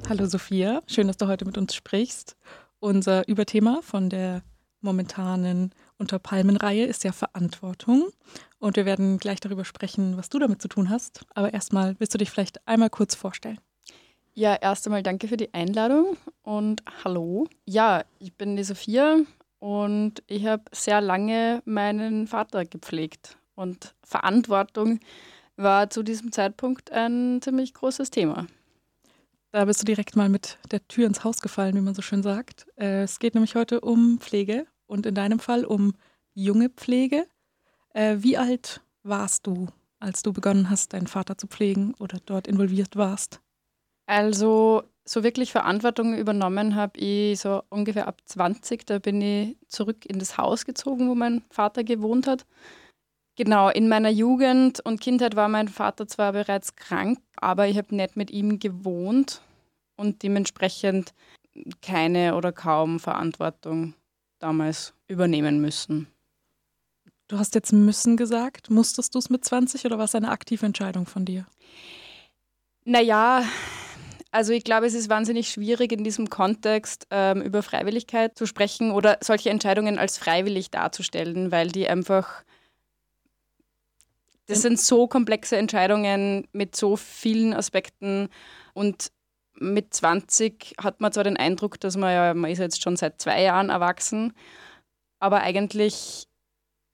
Hallo Sophia, schön, dass du heute mit uns sprichst. Unser Überthema von der momentanen Unter-Palmen-Reihe ist ja Verantwortung. Und wir werden gleich darüber sprechen, was du damit zu tun hast. Aber erstmal willst du dich vielleicht einmal kurz vorstellen? Ja, erst einmal danke für die Einladung und hallo. Ja, ich bin die Sophia und ich habe sehr lange meinen Vater gepflegt. Und Verantwortung war zu diesem Zeitpunkt ein ziemlich großes Thema. Da bist du direkt mal mit der Tür ins Haus gefallen, wie man so schön sagt. Es geht nämlich heute um Pflege und in deinem Fall um junge Pflege. Wie alt warst du, als du begonnen hast, deinen Vater zu pflegen oder dort involviert warst? Also so wirklich Verantwortung übernommen habe ich so ungefähr ab 20. Da bin ich zurück in das Haus gezogen, wo mein Vater gewohnt hat. Genau, in meiner Jugend und Kindheit war mein Vater zwar bereits krank, aber ich habe nicht mit ihm gewohnt und dementsprechend keine oder kaum Verantwortung damals übernehmen müssen. Du hast jetzt müssen gesagt. Musstest du es mit 20 oder war es eine aktive Entscheidung von dir? Naja, also ich glaube, es ist wahnsinnig schwierig in diesem Kontext über Freiwilligkeit zu sprechen oder solche Entscheidungen als freiwillig darzustellen, weil die einfach, das Ähm, sind so komplexe Entscheidungen mit so vielen Aspekten und mit 20 hat man zwar den Eindruck, dass man ist jetzt schon seit 2 Jahren erwachsen, aber eigentlich